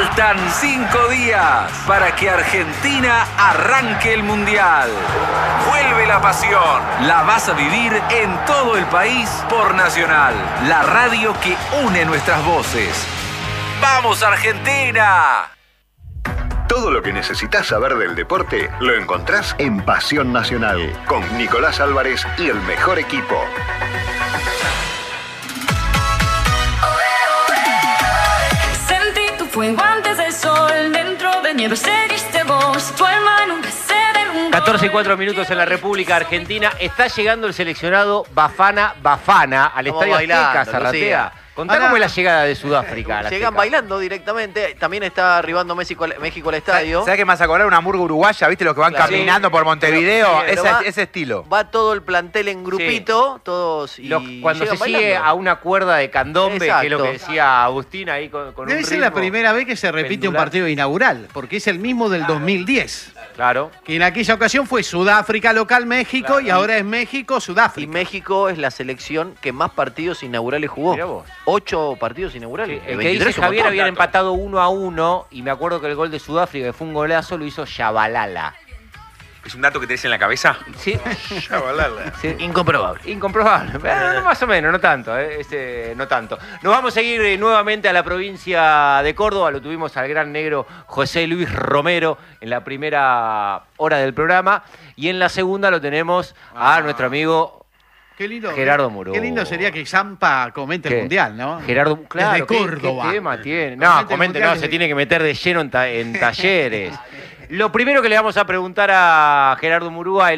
Faltan 5 días para que Argentina arranque el Mundial. Vuelve la pasión. La vas a vivir en todo el país por Nacional, la radio que une nuestras voces. ¡Vamos, Argentina! Todo lo que necesitas saber del deporte lo encontrás en Pasión Nacional, con Nicolás Álvarez y el mejor equipo. Sentí tu fuego antes del sol, dentro de nieve seguiste vos, tu alma nunca se derrumbó. 14:04 en la República Argentina. Está llegando el seleccionado Bafana al Estadio Azteca, Zarratea. Contá cómo es la llegada de Sudáfrica a la Llegan Azteca. bailando directamente. También está arribando México al estadio. ¿Sabes qué me vas a acordar? Una murga uruguaya, ¿viste? Los que van caminando por Montevideo. Ese estilo. Va todo el plantel en grupito, todos. Y Cuando se llegan sigue bailando. a una cuerda de candombe, Exacto. que es lo que decía Agustín ahí con un Debe ser ritmo la primera vez que se repite un pendular. partido inaugural, porque es el mismo del 2010. Claro. Que en aquella ocasión fue Sudáfrica local México, Claro. y ahora es México Y Sudáfrica. México es la selección que más partidos inaugurales jugó. Mirá vos. 8 partidos inaugurales. Sí, el De que dice 23 un Javier montón. habían empatado 1-1 y me acuerdo que el gol de Sudáfrica, que fue un golazo, lo hizo Shabalala. ¿Es un dato que tenés en la cabeza? Sí. Sí. Incomprobable. Incomprobable. No, más o menos, no tanto. No tanto. Nos vamos a seguir nuevamente a la provincia de Córdoba. Lo tuvimos al gran negro José Luis Romero en la primera hora del programa. Y en la segunda lo tenemos a nuestro amigo Qué lindo. Gerardo Muró. Qué lindo sería que Zampa comente ¿Qué? el Mundial, ¿no? Gerardo, claro. Desde Córdoba. ¿Qué tema tiene? Comente No, el comente, Mundial se desde- tiene que meter de lleno en talleres. Lo primero que le vamos a preguntar a Gerardo Murúa,